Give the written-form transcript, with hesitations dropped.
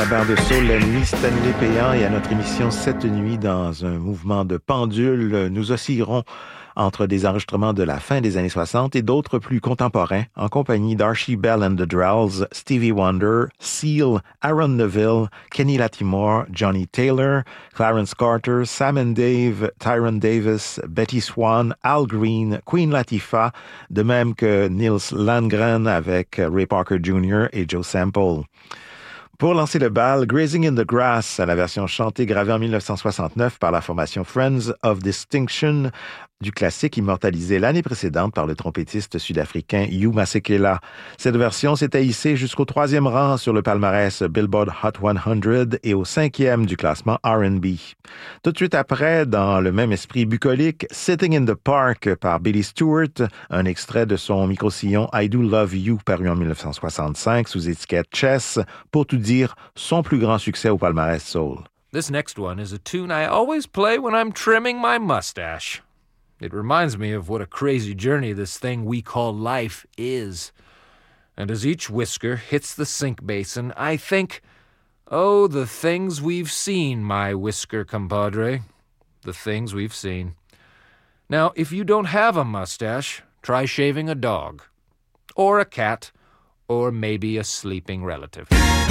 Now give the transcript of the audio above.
la barre de soul la nuit, Stanley Péan, et à notre émission Cette nuit, dans un mouvement de pendule, nous oscillerons entre des enregistrements de la fin des années 60 et d'autres plus contemporains, en compagnie d'Archie Bell and the Drells, Stevie Wonder, Seal, Aaron Neville, Kenny Lattimore, Johnny Taylor, Clarence Carter, Sam and Dave, Tyrone Davis, Betty Swan, Al Green, Queen Latifah, de même que Nils Landgren avec Ray Parker Jr. et Joe Sample. Pour lancer le bal, Grazing in the Grass, à la version chantée gravée en 1969 par la formation Friends of Distinction, du classique immortalisé l'année précédente par le trompettiste sud-africain Hugh Masekela. Cette version s'est hissée jusqu'au 3e rang sur le palmarès Billboard Hot 100 et au 5e du classement R&B. Tout de suite après, dans le même esprit bucolique, Sitting in the Park par Billy Stewart, un extrait de son micro-sillon I Do Love You paru en 1965 sous étiquette Chess, pour tout dire, son plus grand succès au palmarès soul. This next one is a tune I always play when I'm trimming my mustache. It reminds me of what a crazy journey this thing we call life is. And as each whisker hits the sink basin, I think, oh, the things we've seen, my whisker compadre. The things we've seen. Now, if you don't have a mustache, try shaving a dog. Or a cat. Or maybe a sleeping relative.